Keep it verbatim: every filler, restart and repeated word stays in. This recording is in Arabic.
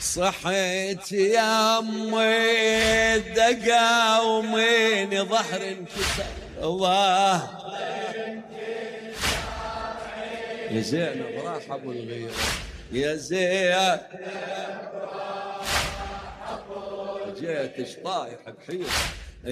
صحيت يا امي الدقا ومين ظهر انكسر الله يا زينب راح ابو الغير يا زينب جيت ايش طايح بحيرة